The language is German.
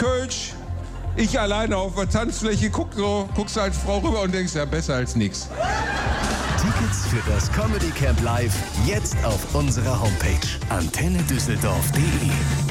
Kölsch, ich alleine auf der Tanzfläche, guckst du als Frau rüber und denkst, ja, besser als nix. Tickets für das Comedy Camp Live jetzt auf unserer Homepage antennedüsseldorf.de.